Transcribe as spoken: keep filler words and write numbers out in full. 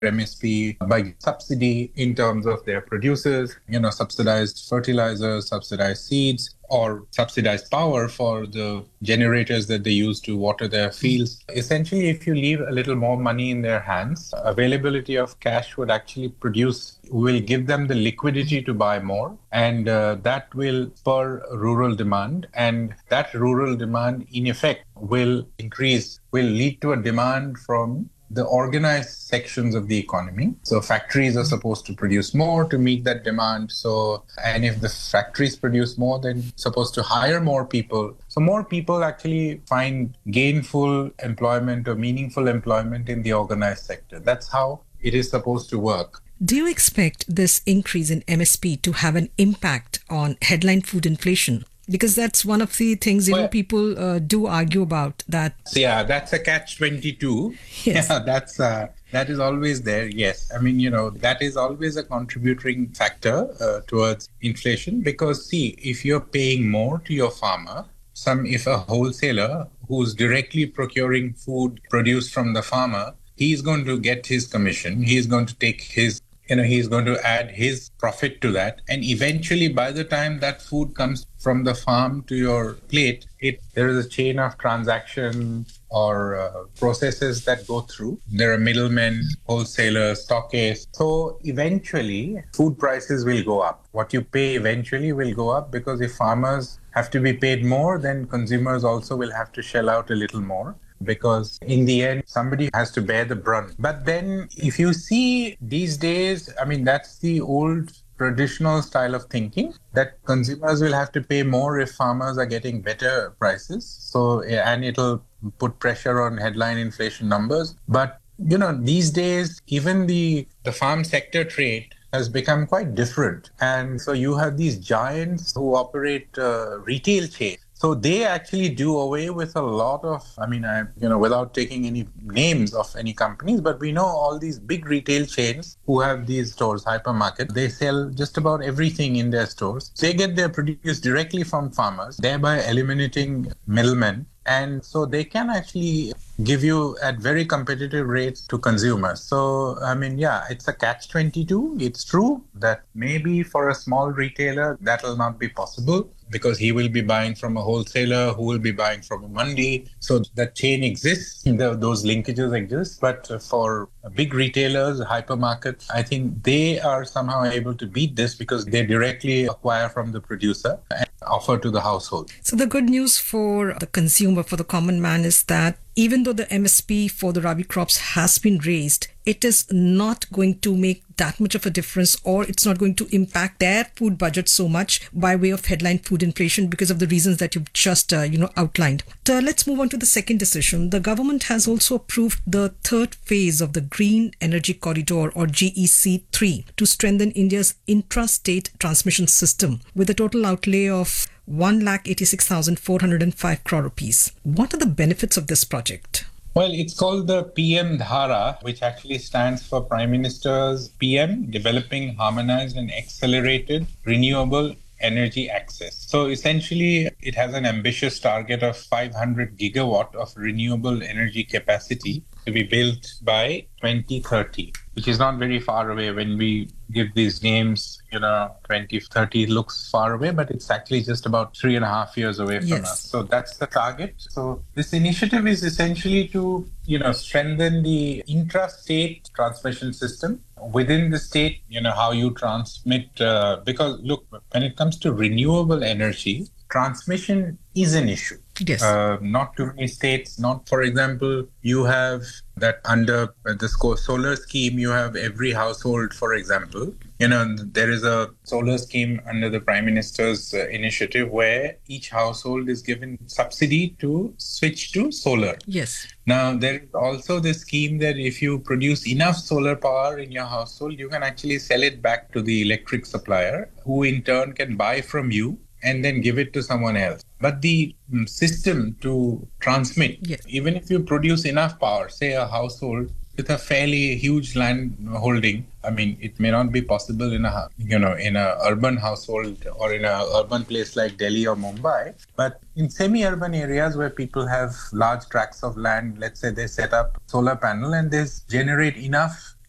M S P by subsidy in terms of their producers, you know, subsidized fertilizers, subsidized seeds, or subsidized power for the generators that they use to water their fields. Essentially, if you leave a little more money in their hands, availability of cash would actually produce, will give them the liquidity to buy more. And uh, that will spur rural demand. And that rural demand, in effect, will increase, will lead to a demand from the organized sections of the economy. So factories are supposed to produce more to meet that demand. So, and if the factories produce more, then supposed to hire more people. So more people actually find gainful employment or meaningful employment in the organized sector. That's how it is supposed to work. Do you expect this increase in M S P to have an impact on headline food inflation? Because that's one of the things, you well, know, people uh, do argue about that. Yeah, that's a catch twenty-two. Yes. Yeah, that's uh, that is always there. Yes. I mean, you know, that is always a contributing factor uh, towards inflation because, see, if you're paying more to your farmer, some if a wholesaler who's directly procuring food produced from the farmer, he's going to get his commission. He's going to take his You know, he's going to add his profit to that. And eventually, by the time that food comes from the farm to your plate, it there is a chain of transaction or uh, processes that go through. There are middlemen, wholesalers, stockists. So eventually, food prices will go up. What you pay eventually will go up because if farmers have to be paid more, then consumers also will have to shell out a little more. Because in the end, somebody has to bear the brunt. But then if you see these days, I mean, that's the old traditional style of thinking that consumers will have to pay more if farmers are getting better prices. So, and it'll put pressure on headline inflation numbers. But, you know, these days, even the, the farm sector trade has become quite different. And so you have these giants who operate uh, retail chains. So they actually do away with a lot of, I mean, I, you know, without taking any names of any companies, but we know all these big retail chains who have these stores, hypermarket, they sell just about everything in their stores. They get their produce directly from farmers, thereby eliminating middlemen. And so they can actually give you at very competitive rates to consumers. So, I mean, yeah, it's a catch twenty-two. It's true that maybe for a small retailer, that will not be possible because he will be buying from a wholesaler who will be buying from a mandi. So that chain exists, the, those linkages exist. But for big retailers, hypermarkets, I think they are somehow able to beat this because they directly acquire from the producer and offer to the household. So the good news for the consumer, for the common man, is that even though the M S P for the Rabi crops has been raised, it is not going to make that much of a difference, or it's not going to impact their food budget so much by way of headline food inflation because of the reasons that you've just, uh, you know, outlined. So let's move on to the second decision. The government has also approved the third phase of the Green Energy Corridor, or G E C three, to strengthen India's intra-state transmission system with a total outlay of one lakh eighty-six thousand four hundred five crore rupees. What are the benefits of this project? Well, it's called the P M Dhara, which actually stands for Prime Minister's P M, Developing Harmonized and Accelerated Renewable Energy Access. So essentially, it has an ambitious target of five hundred gigawatt of renewable energy capacity to be built by twenty thirty, which is not very far away. When we give these names, you know, twenty thirty looks far away, but it's actually just about three and a half years away from yes. us. So that's the target. So this initiative is essentially to, you know, strengthen the intra-state transmission system within the state, you know, how you transmit, uh, because look, when it comes to renewable energy, transmission is an issue. Yes. Uh, not too many states, not, for example, you have that under the solar scheme, you have every household, for example, you know, there is a solar scheme under the Prime Minister's uh, initiative where each household is given subsidy to switch to solar. Yes. Now, there is also the scheme that if you produce enough solar power in your household, you can actually sell it back to the electric supplier, who in turn can buy from you and then give it to someone else. But the um, system to transmit, yes. even if you produce enough power, say a household with a fairly huge land holding, I mean, it may not be possible in a, you know, in a urban household or in a urban place like Delhi or Mumbai, but in semi-urban areas where people have large tracts of land, let's say they set up solar panel and they generate enough